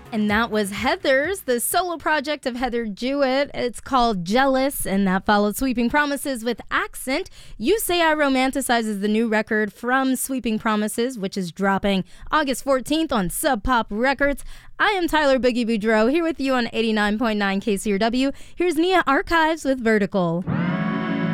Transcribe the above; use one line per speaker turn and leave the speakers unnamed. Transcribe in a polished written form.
And that was Heather's, the solo project of Heather Jewett. It's called Jealous, and that followed Sweeping Promises with Accent. You Say I Romanticize is the new record from Sweeping Promises, which is dropping August 14th on Sub Pop Records. I am Tyler Boogie Boudreaux, here with you on 89.9 KCRW. Here's Nia Archives with Vertical.